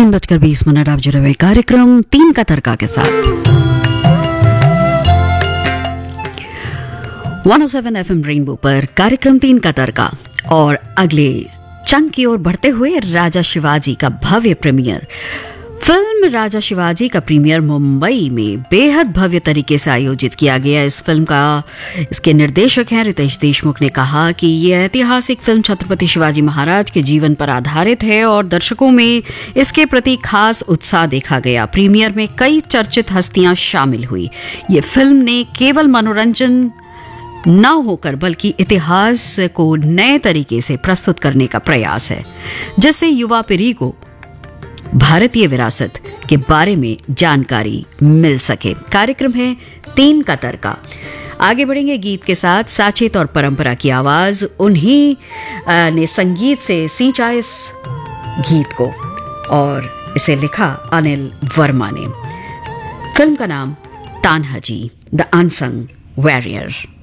3:20 आप जुड़े हुए कार्यक्रम 3 का तड़का के साथ 107 FM रेनबो पर कार्यक्रम 3 का तड़का। और अगले चंक की ओर बढ़ते हुए राजा शिवाजी का भव्य प्रीमियर। फिल्म राजा शिवाजी का प्रीमियर मुंबई में बेहद भव्य तरीके से आयोजित किया गया। इस फिल्म का इसके निर्देशक हैं रितेश देशमुख ने कहा कि यह ऐतिहासिक फिल्म छत्रपति शिवाजी महाराज के जीवन पर आधारित है और दर्शकों में इसके प्रति खास उत्साह देखा गया। प्रीमियर में कई चर्चित हस्तियां शामिल हुई। ये फिल्म ने केवल मनोरंजन न होकर बल्कि इतिहास को नए तरीके से प्रस्तुत करने का प्रयास है, जिससे युवा पीढ़ी को भारतीय विरासत के बारे में जानकारी मिल सके। कार्यक्रम है 3 का तड़का। आगे बढ़ेंगे गीत के साथ। साचेत और परंपरा की आवाज उन्हीं ने संगीत से सींचा इस गीत को और इसे लिखा अनिल वर्मा ने। फिल्म का नाम तान्हाजी द अनसंग वॉरियर।